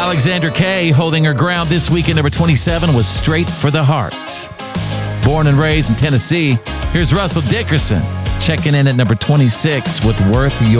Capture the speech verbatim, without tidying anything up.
Alexander Kay holding her ground this week at number twenty-seven was Straight for the Heart. Born and raised in Tennessee, here's Russell Dickerson checking in at number twenty-six with Worth Your